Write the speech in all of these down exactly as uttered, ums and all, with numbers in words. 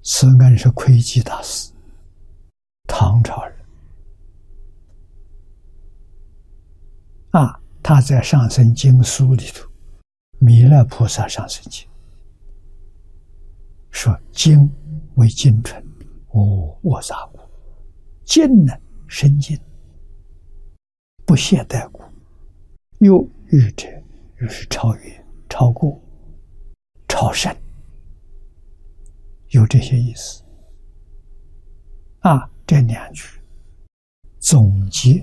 此恩是窥基大师，唐朝人啊，他在上生经书里头，弥勒菩萨上生经说：“经为精纯，无卧杂故，静呢生静，不懈怠故，又欲者又是超越、超过、超胜。”有这些意思啊，这两句总结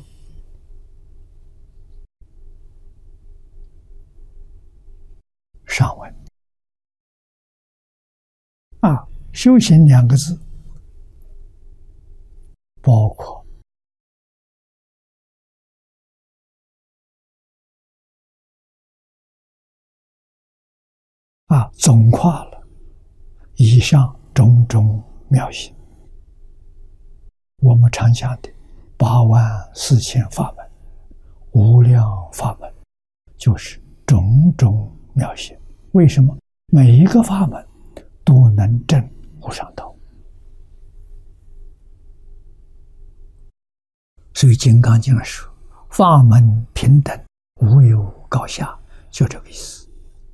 上文啊，修行两个字包括啊，总括了以上种种妙行，我们常讲的八万四千法门、无量法门，就是种种妙行。为什么？每一个法门都能证无上道。所以《金刚经》说：“法门平等，无有高下”，就这个意思。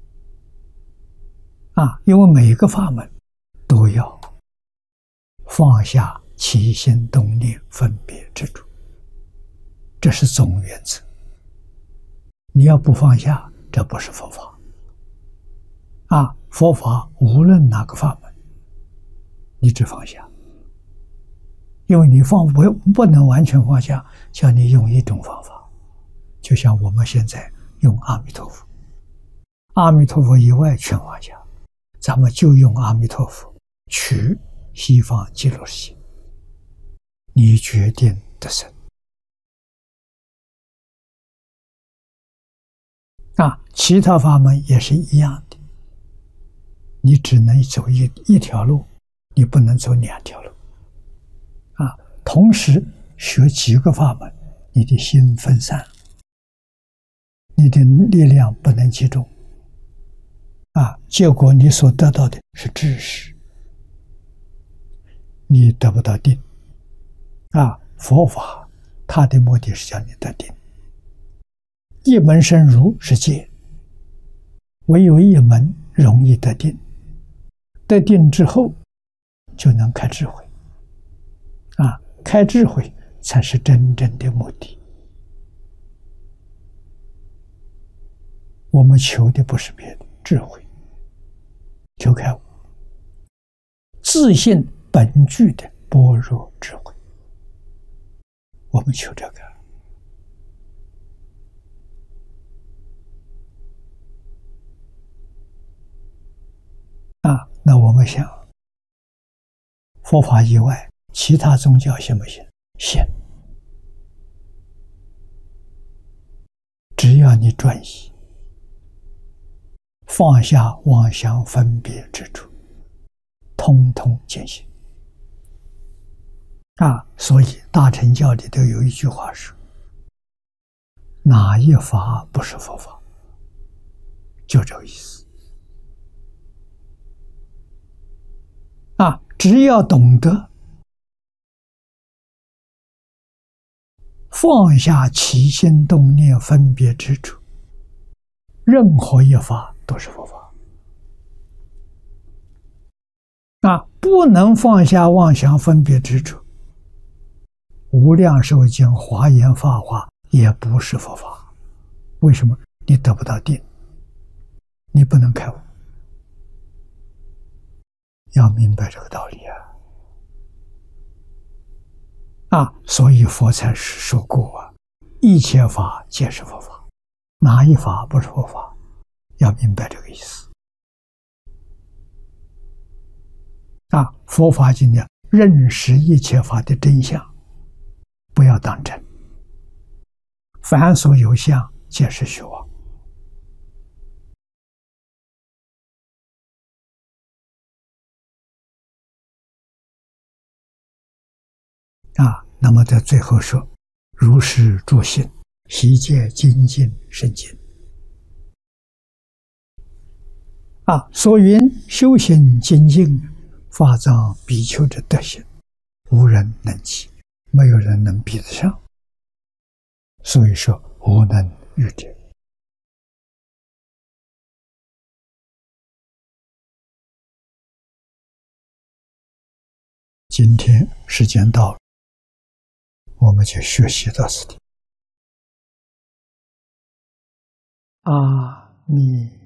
啊，因为每一个法门都要放下起心动念、分别执着，这是总原则。你要不放下，这不是佛法。啊，佛法无论哪个法门，你只放下，因为你放不不能完全放下，叫你用一种方法，就像我们现在用阿弥陀佛，阿弥陀佛以外全放下。咱们就用阿弥陀佛取西方极乐世界，你决定得胜啊！其他法门也是一样的，你只能走一一条路，你不能走两条路啊！同时学几个法门，你的心分散，你的力量不能集中。啊，结果你所得到的是知识，你得不到定。啊，佛法它的目的是叫你得定。一门深入是戒，唯有一门容易得定，得定之后就能开智慧。啊，开智慧才是真正的目的。我们求的不是别的，智慧，求开悟，自信本具的般若智慧，我们求这个啊。那我们想，佛法以外，其他宗教行不行？行，只要你专一，放下妄想分别之处，通通践行啊！所以大乘教里头有一句话说：“哪一法不是佛法？”就这个意思啊！只要懂得放下起心动念分别之处，任何一法都是佛法啊！不能放下妄想分别之处，无量寿经、华严、法华也不是佛法。为什么？你得不到定，你不能开悟。要明白这个道理啊！啊，所以佛才说过啊，一切法皆是佛法，哪一法不是佛法？要明白这个意思啊！佛法经讲认识一切法的真相，不要当真。凡所有相，皆是虚妄。啊，那么在最后说，如是诸行，悉皆精进深进。啊，所云修行精进， 法藏比丘的德行，无人能及，没有人能比得上。所以说无能御者。今天时间到了，我们就学习到此地。阿弥